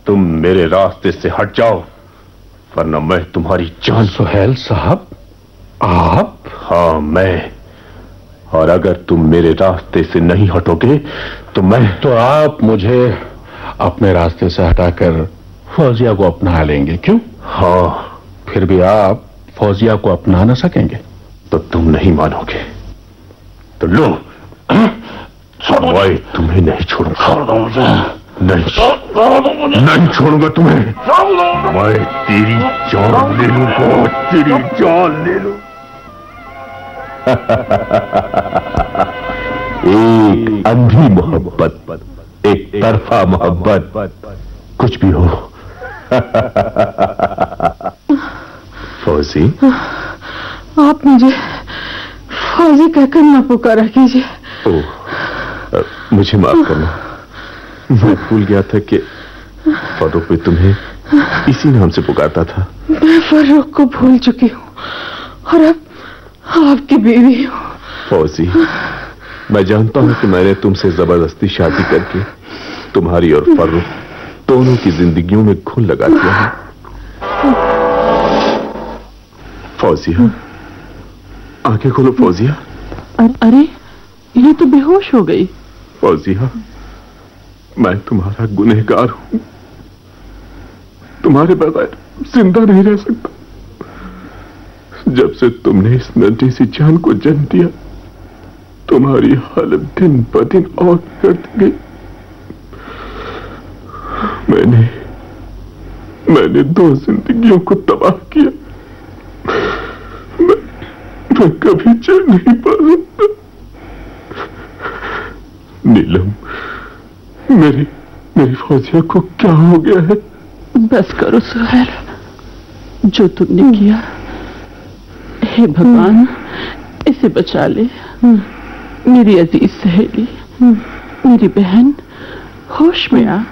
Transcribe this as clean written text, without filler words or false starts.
तुम मेरे रास्ते से हट जाओ, वरना मैं तुम्हारी जान। सुहेल साहब, आप? हाँ, मैं। और अगर तुम मेरे रास्ते से नहीं हटोगे तो मैं। तो आप मुझे अपने रास्ते से हटाकर फौजिया को अपना लेंगे, क्यों? हाँ। फिर भी आप फौजिया को अपना न सकेंगे? तो तुम नहीं मानोगे तो लो, मैं तुम्हें नहीं छोड़ूंगा। नहीं छोड़ूंगा तुम्हें। मैं तेरी जान ले लूंगा, तेरी जान ले लूं। एक अंधी मोहब्बत, एक तरफा मोहब्बत, कुछ भी हो। फौजी, आप मुझे फौजी कहकर न पुकारा कीजिए। मुझे माफ करना, मैं भूल गया था कि फर्रुख भी तुम्हें इसी नाम से पुकारता था। मैं फर्रुख को भूल चुकी हूँ और अब आपकी बीवी हूँ। फौजी, मैं जानता हूँ कि मैंने तुमसे जबरदस्ती शादी करके तुम्हारी और फर्रुख दोनों की जिंदगियों में घुन लगा दिया है। फौजिया, आंखें खोलो फौजिया। अरे, ये तो बेहोश हो गई। फौजिया, मैं तुम्हारा गुनहगार हूं, तुम्हारे बगैर जिंदा नहीं रह सकता। जब से तुमने इस नन्ही सी जान को जन्म दिया, तुम्हारी हालत दिन ब दिन और बिगड़ती गई। मैंने 2 जिंदगियों को तबाह किया। मैं कभी चैन नहीं पा सकता। नीलम, मेरी फौजिया को क्या हो गया है? बस करो सुहेल, जो तुमने किया। हे भगवान, इसे बचा ले। मेरी अजीज सहेली, मेरी बहन, होश में आ।